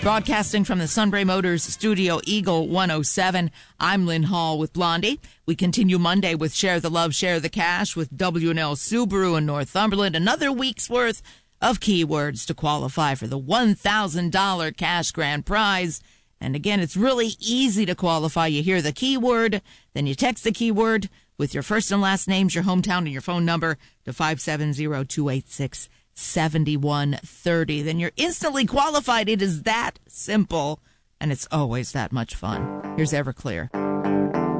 Broadcasting from the Sunbury Motors Studio Eagle 107, I'm Lynn Hall with Blondie. We continue Monday with Share the Love, Share the Cash with W&L Subaru in Northumberland. Another week's worth of keywords to qualify for the $1,000 cash grand prize. And again, it's really easy to qualify. You hear the keyword, then you text the keyword with your first and last names, your hometown, and your phone number to 570-286-7130. Then you're instantly qualified. It is that simple, and it's always that much fun. Here's Everclear.